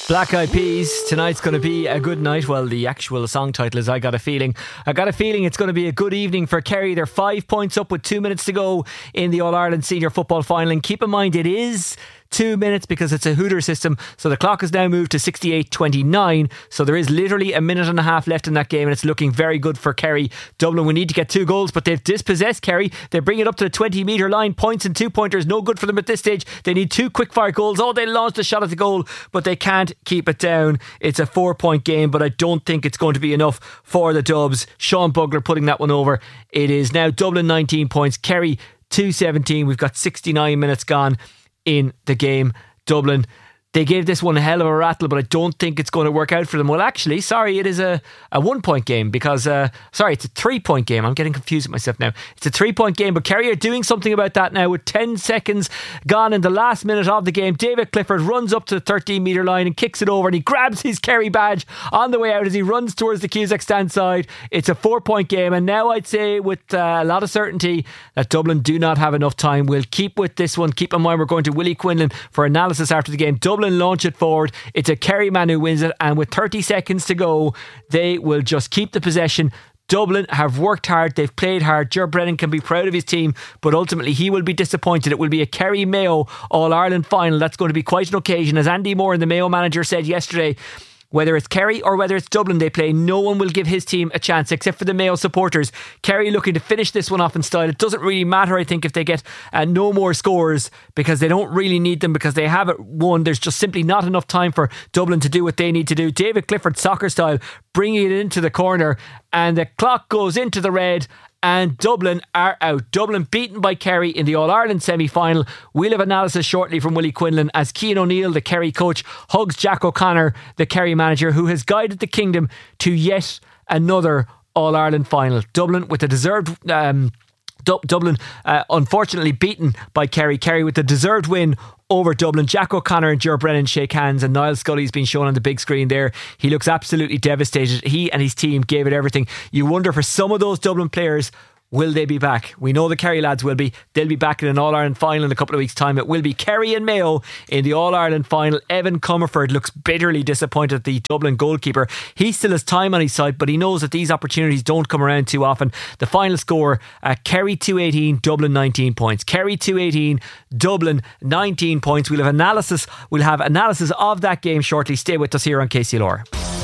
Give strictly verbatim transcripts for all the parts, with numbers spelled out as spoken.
Black Eyed Peas, tonight's going to be a good night. Well, the actual song title is I Got a Feeling. I got a feeling it's going to be a good evening for Kerry. They're five points up with two minutes to go in the All-Ireland Senior Football Final. And keep in mind, it is two minutes because it's a Hooter system. So the clock has now moved to sixty-eight twenty-nine. So there is literally a minute and a half left in that game, and it's looking very good for Kerry. Dublin, we need to get two goals, but they've dispossessed Kerry. They bring it up to the twenty metre line. Points and two pointers, no good for them at this stage. They need two quick fire goals. Oh, they launched a shot at the goal, but they can't keep it down. It's a four point game, but I don't think it's going to be enough for the Dubs. Sean Bugler putting that one over. It is now Dublin nineteen points, Kerry two seventeen. We've got sixty-nine minutes gone in the game. Dublin, they gave this one a hell of a rattle, but I don't think it's going to work out for them. Well, actually, sorry, it is a, a one point game because, uh, sorry, it's a three point game. I'm getting confused with myself now. It's a three point game, but Kerry are doing something about that now with ten seconds gone in the last minute of the game. David Clifford runs up to the thirteen metre line and kicks it over, and he grabs his Kerry badge on the way out as he runs towards the Cusack stand side. It's a four point game, and now I'd say with uh, a lot of certainty that Dublin do not have enough time. We'll keep with this one. Keep in mind we're going to Willie Quinlan for analysis after the game. Dublin launch it forward. It's a Kerry man who wins it, and with thirty seconds to go, they will just keep the possession. Dublin have worked hard, they've played hard. Ger Brennan can be proud of his team, but ultimately he will be disappointed. It will be a Kerry Mayo All-Ireland final. That's going to be quite an occasion. As Andy Moore, the Mayo manager, said yesterday, whether it's Kerry or whether it's Dublin they play, no one will give his team a chance except for the Mayo supporters. Kerry looking to finish this one off in style. It doesn't really matter, I think, if they get uh, no more scores, because they don't really need them, because they have it won. There's just simply not enough time for Dublin to do what they need to do. David Clifford, soccer style, bringing it into the corner, and the clock goes into the red, and Dublin are out. Dublin beaten by Kerry in the All-Ireland semi-final. We'll have analysis shortly from Willie Quinlan as Cian O'Neill, the Kerry coach, hugs Jack O'Connor, the Kerry manager, who has guided the kingdom to yet another All-Ireland final. Dublin with a deserved... Um, Du- Dublin uh, unfortunately beaten by Kerry. Kerry with the deserved win over Dublin. Jack O'Connor and Ger Brennan shake hands, and Niall Scully's been shown on the big screen there. He looks absolutely devastated. He and his team gave it everything. You wonder for some of those Dublin players, will they be back? We know the Kerry lads will be. They'll be back in an All-Ireland final in a couple of weeks' time. It will be Kerry and Mayo in the All-Ireland final. Evan Comerford looks bitterly disappointed at the Dublin goalkeeper. He still has time on his side, but he knows that these opportunities don't come around too often. The final score, uh, Kerry two eighteen, Dublin nineteen points. Kerry two eighteen, Dublin nineteen points. We'll have analysis, we'll have analysis of that game shortly. Stay with us here on K C L R.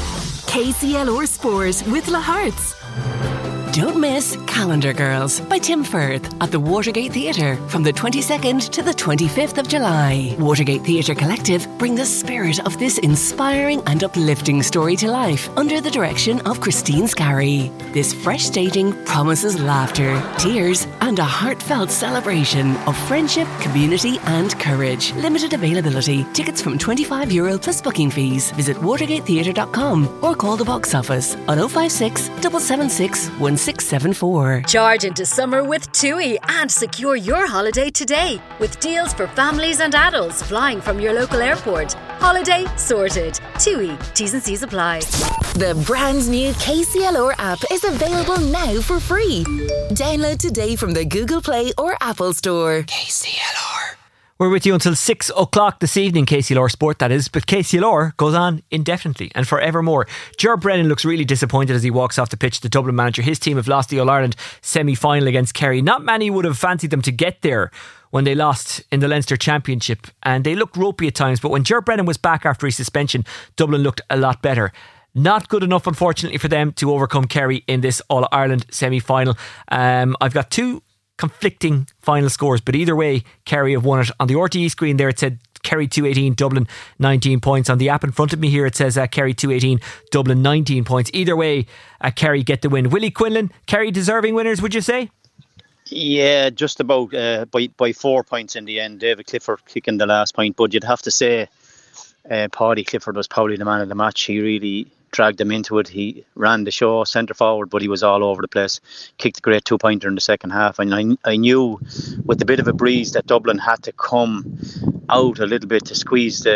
K C L R Sport with La Hearts. Don't miss Calendar Girls by Tim Firth at the Watergate Theatre from the twenty-second to the twenty-fifth of July. Watergate Theatre Collective bring the spirit of this inspiring and uplifting story to life under the direction of Christine Scarry. This fresh staging promises laughter, tears, and a heartfelt celebration of friendship, community, and courage. Limited availability. Tickets from twenty-five euro plus booking fees. Visit watergate theatre dot com or call the box office on oh five six, seven seven six, one six seven four. Charge into summer with TUI and secure your holiday today with deals for families and adults flying from your local airport. Holiday sorted. TUI. T's and C's apply. The brand new K C L R app is available now for free. Download today from the Google Play or Apple Store. K C L R. We're with you until six o'clock this evening, K C L R Sport that is, but K C L R goes on indefinitely and forevermore. Ger Brennan looks really disappointed as he walks off the pitch, the Dublin manager. His team have lost the All-Ireland semi-final against Kerry. Not many would have fancied them to get there when they lost in the Leinster Championship, and they looked ropey at times, but when Ger Brennan was back after his suspension, Dublin looked a lot better. Not good enough, unfortunately, for them to overcome Kerry in this All-Ireland semi-final. Um, I've got two conflicting final scores, but either way, Kerry have won it. On the R T E screen there, it said Kerry two eighteen, Dublin nineteen points. On the app in front of me here, it says uh, Kerry two eighteen, Dublin nineteen points. Either way, uh, Kerry get the win. Willie Quinlan, Kerry deserving winners, would you say? Yeah, just about uh, by, by four points in the end. David Clifford kicking the last point, but you'd have to say uh, Paddy Clifford was probably the man of the match. He really dragged them into it. He ran the show centre forward, but he was all over the place. Kicked a great two pointer in the second half, and I, I knew with a bit of a breeze that Dublin had to come out a little bit to squeeze the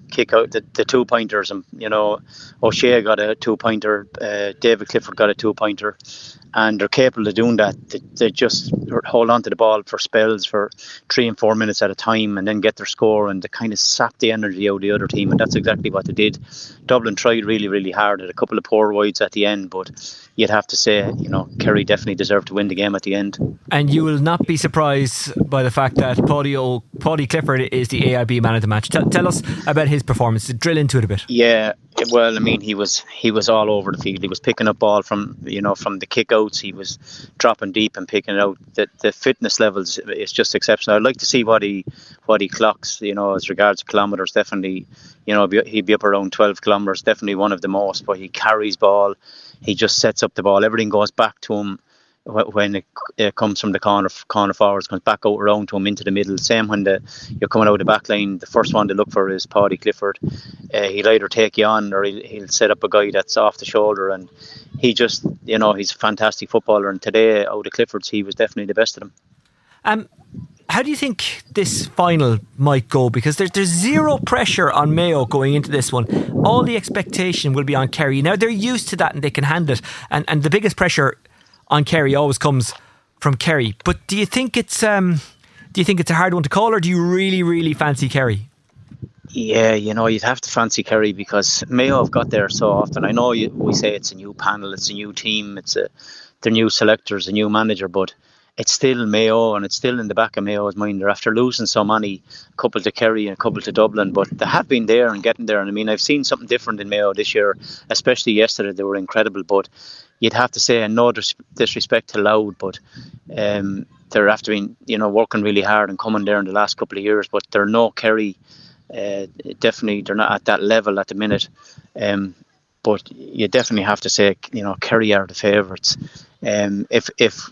kick out the, the two pointers, and you know O'Shea got a two pointer, uh, David Clifford got a two pointer, and they're capable of doing that. They, they just hold on to the ball for spells for three and four minutes at a time, and then get their score, and they kind of sap the energy out of the other team, and that's exactly what they did. Dublin tried really, really hard at a couple of poor wides at the end, but you'd have to say, you know, Kerry definitely deserved to win the game at the end. And you will not be surprised by the fact that Paddy, o- Paddy Clifford is the A I B man of the match. T- tell us about his performance. Drill into it a bit. Yeah, well, I mean, he was he was all over the field. He was picking up ball from, you know, from the kick-outs. He was dropping deep and picking it out. The, the fitness levels is just exceptional. I'd like to see what he what he clocks, you know, as regards kilometres. Definitely, you know, he'd be up around twelve kilometres. Definitely one of the most. But he carries ball. He just sets up the ball. Everything goes back to him when it, it comes from the corner corner forwards, comes back out around to him into the middle. Same when the you're coming out of the back line, the first one to look for is Paddy Clifford. Uh, he'll either take you on or he'll, he'll set up a guy that's off the shoulder, and he just, you know, he's a fantastic footballer, and today out of Clifford's he was definitely the best of them. Um, how do you think this final might go? Because there's, there's zero pressure on Mayo going into this one. All the expectation will be on Kerry. Now they're used to that and they can handle it, and, and the biggest pressure on Kerry always comes from Kerry. But do you think it's um, do you think it's a hard one to call, or do you really, really fancy Kerry? Yeah, you know, you'd have to fancy Kerry because Mayo have got there so often. I know you, we say it's a new panel, it's a new team, it's a they're new selectors, a new manager, but it's still Mayo, and it's still in the back of Mayo's mind. They're after losing so many, a couple to Kerry and a couple to Dublin, but they have been there and getting there. And I mean, I've seen something different in Mayo this year, especially yesterday. They were incredible, but you'd have to say, and no dis- disrespect to Louth, but um, they're after been, you know, working really hard and coming there in the last couple of years, but they're no Kerry. Uh, definitely, they're not at that level at the minute. Um, but you definitely have to say, you know, Kerry are the favourites. Um, if if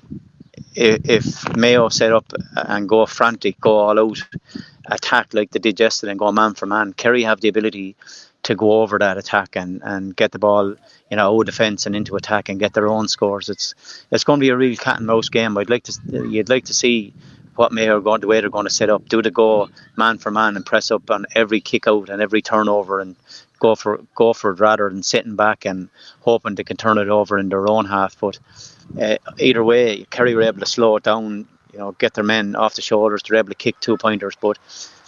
if Mayo set up and go frantic, go all out, attack like they did yesterday and go man for man, Kerry have the ability to go over that attack and, and get the ball, you know, out of defence and into attack and get their own scores. It's it's going to be a real cat and mouse game. I'd like to you'd like to see what Mayo are going, the way they're going to set up, do the go man for man and press up on every kick out and every turnover and go for go for it rather than sitting back and hoping they can turn it over in their own half. But uh, either way, Kerry were able to slow it down, you know, get their men off the shoulders. They're able to kick two pointers, but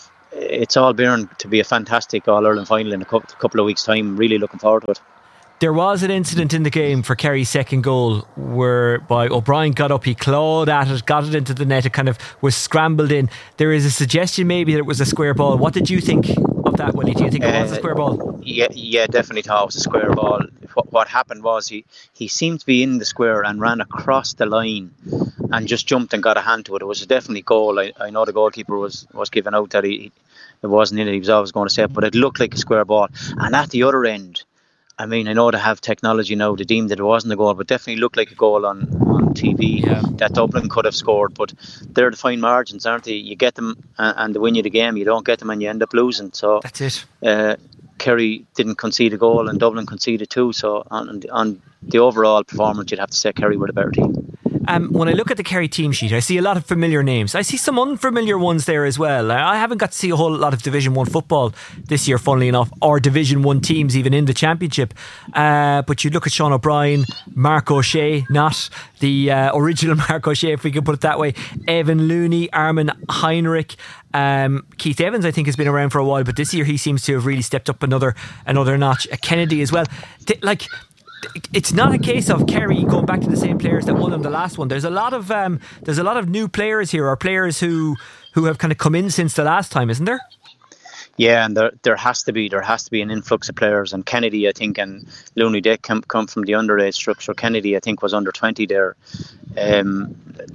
it's all bearing to be a fantastic All-Ireland final in a couple of weeks' time. Really looking forward to it. There was an incident in the game for Kerry's second goal whereby O'Brien got up, he clawed at it, got it into the net, it kind of was scrambled in. There is a suggestion maybe that it was a square ball. What did you think of that, Willie? Do you think it uh, was a square ball? Yeah, yeah, definitely thought it was a square ball. What, what happened was he, he seemed to be in the square and ran across the line and just jumped and got a hand to it. It was definitely goal. I, I know the goalkeeper was, was giving out that he it wasn't in it, he was always going to say it, but it looked like a square ball. And at the other end, I mean, I know they have technology now to deem that it wasn't a goal, but definitely looked like a goal on, on T V yeah. that Dublin could have scored. But they're the fine margins, aren't they? You get them and, and they win you the game. You don't get them and you end up losing. So that's it. Uh, Kerry didn't concede a goal and Dublin conceded two. So on, on the overall performance, you'd have to say Kerry were the better team. Um, when I look at the Kerry team sheet, I see a lot of familiar names. I see some unfamiliar ones there as well. I haven't got to see a whole lot of Division one football this year, funnily enough, or Division one teams even in the Championship. Uh, but you look at Sean O'Brien, Mark O'Shea, not the uh, original Mark O'Shea, if we can put it that way, Evan Looney, Armin Heinrich, um, Keith Evans I think has been around for a while, but this year he seems to have really stepped up another another notch. Uh, Kennedy as well. Th- like it's not a case of Kerry going back to the same players that won them the last one. There's a lot of um, there's a lot of new players here, or players who who have kind of come in since the last time, isn't there? Yeah, and there there has to be there has to be an influx of players. And Kennedy, I think, and Looney, they come come from the underage structure. Kennedy, I think, was under twenty there. Um,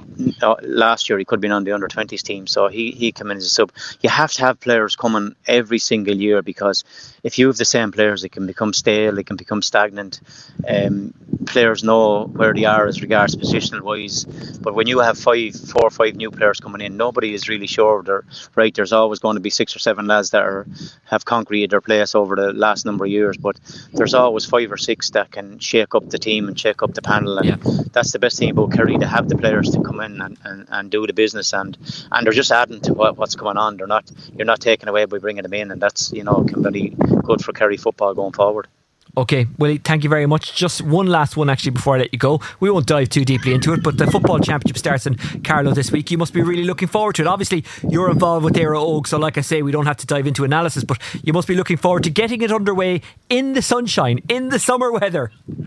last year he could have been on the under twenties team, so he he came in as a sub. You have to have players coming every single year, because if you have the same players, it can become stale, it can become stagnant. Um, players know where they are as regards positional wise, but when you have five, four or five new players coming in, nobody is really sure they're right. There's always going to be six or seven lads that are have concreted their place over the last number of years, but there's always five or six that can shake up the team and shake up the panel, and yeah. that's the best thing about Kerry. Kerry, they have the players to come in and, and, and do the business, and, and they're just adding to what, what's going on. They're not you're not taking away by bringing them in, and that's, you know, can be good for Kerry football going forward. Okay, Willie, thank you very much. Just one last one actually before I let you go. We won't dive too deeply into it, but the football championship starts in Carlow this week. You must be really looking forward to it. Obviously you're involved with Éire Óg, so like I say, we don't have to dive into analysis, but you must be looking forward to getting it underway in the sunshine, in the summer weather.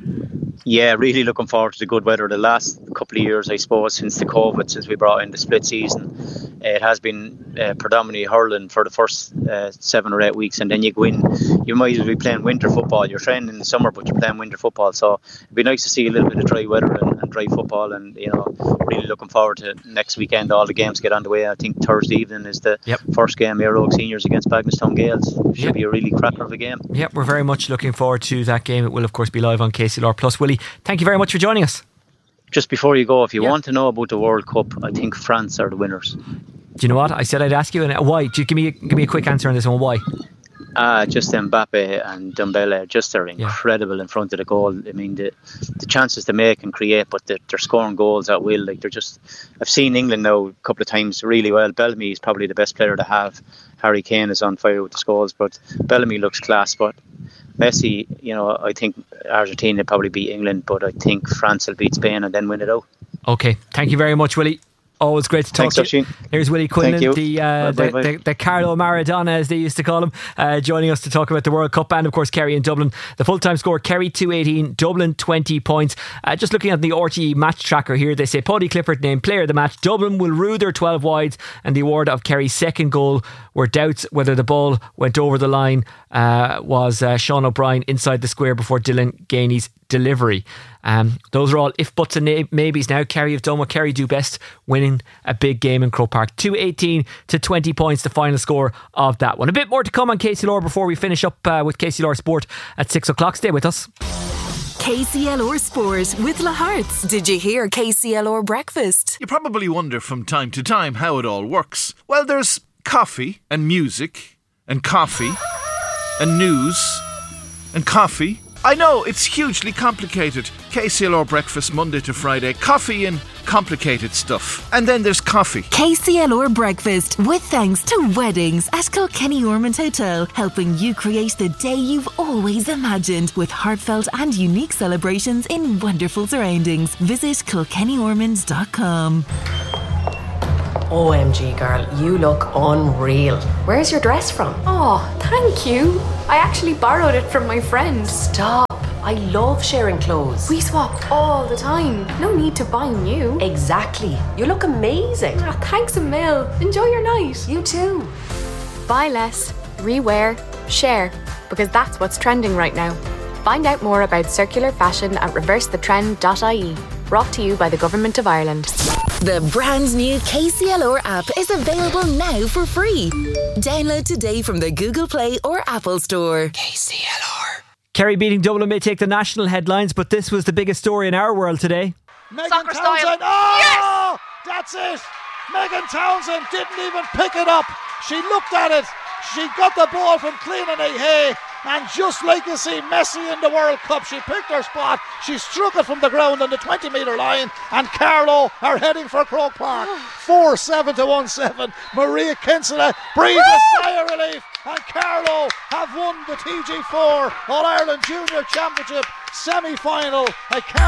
Yeah, really looking forward to the good weather. The last couple of years, I suppose, since the COVID, since we brought in the split season, it has been uh, predominantly hurling for the first uh, seven or eight weeks, and then you go in, you might as well be playing winter football. You're training in the summer, but you're playing winter football, so it'd be nice to see a little bit of dry weather and, and dry football, and, you know, really looking forward to next weekend. All the games get underway. I think Thursday evening is the yep. first game, Éire Óg Seniors against Bagenalstown Gales. Should yep. be a really cracker of a game. Yeah, we're very much looking forward to that game. It will of course be live on K C L R Plus. Willie, thank you very much for joining us. Just before you go, if you yeah. want to know about the World Cup, I think France are the winners. Do you know what? I said I'd ask you, and why? Do you give me a, give me a quick answer on this one? Why? Ah, uh, just Mbappe and Dembele, just they're incredible yeah. in front of the goal. I mean, the the chances they make and create, but they're, they're scoring goals at will. Like, they're just. I've seen England now a couple of times really well. Bellamy is probably the best player to have. Harry Kane is on fire with the scores, but Bellamy looks class. But Messi, you know, I think Argentina probably beat England, but I think France will beat Spain and then win it out. Okay, thank you very much, Willie. Always great to talk Thanks, to you. Here's Willie Quinlan, the, uh, bye, the, bye. the the Carlo Maradona, as they used to call him, uh, joining us to talk about the World Cup and of course Kerry and Dublin. The full-time score, Kerry two eighteen, Dublin twenty points. Uh, just looking at the R T E match tracker here, they say Paddy Clifford named player of the match. Dublin will rue their twelve wides and the award of Kerry's second goal, where doubts whether the ball went over the line uh, was uh, Sean O'Brien inside the square before Dylan Gainey's delivery. Um, those are all if buts and maybes now. Kerry have done what Kerry do best, winning a big game in Croke Park. two eighteen to twenty points, the final score of that one. A bit more to come on K C L R before we finish up uh, with K C L R Sport at six o'clock. Stay with us. K C L R Sport with La Hearts. Did you hear K C L R Breakfast? You probably wonder from time to time how it all works. Well, there's coffee and music and coffee and news and coffee. I know, it's hugely complicated. K C L R Breakfast, Monday to Friday. Coffee and complicated stuff. And then there's coffee. K C L R Breakfast, with thanks to Weddings at Kilkenny Ormond Hotel, helping you create the day you've always imagined with heartfelt and unique celebrations in wonderful surroundings. Visit kilkenny ormonds dot com. O M G girl, you look unreal. Where's your dress from? Oh, thank you. I actually borrowed it from my friend. Stop. I love sharing clothes. We swap all the time. No need to buy new. Exactly. You look amazing. Oh, thanks a mil. Enjoy your night. You too. Buy less, rewear, share, because that's what's trending right now. Find out more about circular fashion at reverse the trend dot I E. Brought to you by the Government of Ireland. The brand new K C L R app is available now for free. Download today from the Google Play or Apple Store. K C L R. Kerry beating Dublin may take the national headlines, but this was the biggest story in our world today. Megan Soccer Townsend. style. Oh, Yes! That's it. Megan Townsend didn't even pick it up. She looked at it. She got the ball from Cleanan Hay. And just like you see Messi in the World Cup, she picked her spot. She struck it from the ground on the twenty metre line. And Carlow are heading for Croke Park. four seven to one seven. Maria Kinsella breathes a sigh of relief. And Carlow have won the T G four All-Ireland Junior Championship semi-final.